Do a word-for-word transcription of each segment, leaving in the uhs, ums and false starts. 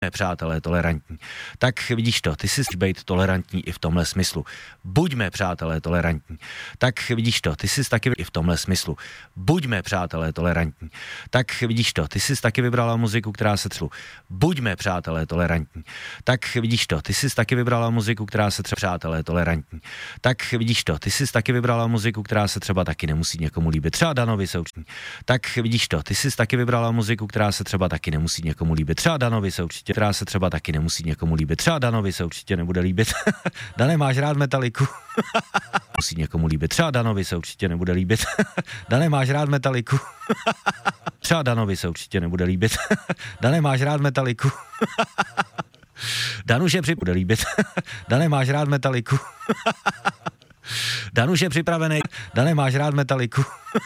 Přátelé tolerantní. Tak vidíš to, ty jsi být tolerantní i v tomhle smyslu. Buďme přátelé tolerantní. Tak vidíš to, ty jsi taky i v tomhle smyslu. Buďme přátelé tolerantní. Tak vidíš to, ty jsi taky vybrala muziku, která se třelu. Buďme přátelé tolerantní. Tak vidíš to, ty jsi taky vybrala muziku, která se třeba přátelé tolerantní. Tak vidíš to, ty jsi taky vybrala muziku, která se třeba taky nemusí někomu líbit. Třeba Danovi se určitě. Tak vidíš to, ty jsi taky vybrala muziku, která se třeba taky nemusí někomu líbit. Třeba Danovi se určitě která se třeba taky nemusí někomu líbit. Třeba Danovi se určitě nebude líbit. Dane, máš rád Metaliku? Musí někomu líbit. Třeba Danovi se určitě nebude líbit. Dane, máš rád Metaliku? Třeba Danovi se určitě nebude líbit. Dane, máš rád Metaliku? Danuš je připravený líbit. Dane, máš rád Metaliku? Danuš je připravený. Dane, máš rád Metaliku?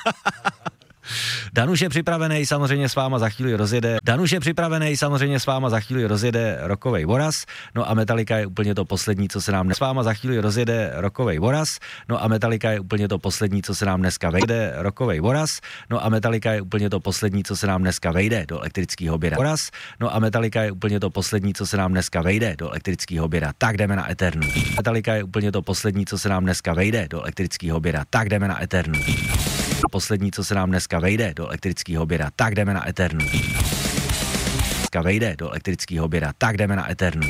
Danuš je připravený, samozřejmě s váma za chvíli rozjede. Danuš je připravený, samozřejmě s váma za chvíli rozjede rockovej voraz. No a Metallica je úplně to poslední, co se nám dnes... S váma za chvíli rozjede rockovej voraz. No a Metallica je úplně to poslední, co se nám dneska vejde. Rockovej voraz. No a Metallica je úplně to poslední, co se nám dneska vejde do elektrického běra. Voraz. No a Metallica je úplně to poslední, co se nám dneska vejde do elektrického běra. Tak jdeme na Eternu. Metallica je úplně to poslední, co se nám dneska vejde do elektrického běra. Tak jdeme na Eternu. Poslední, co se nám dneska vejde do elektrického běra. Tak jdeme na Eternu. Dneska vejde do elektrického běra. Tak jdeme na Eternu.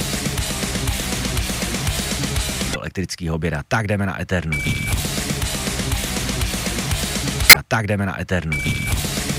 Do elektrického běra. Tak jdeme na Eternu. A tak jdeme na Eternu.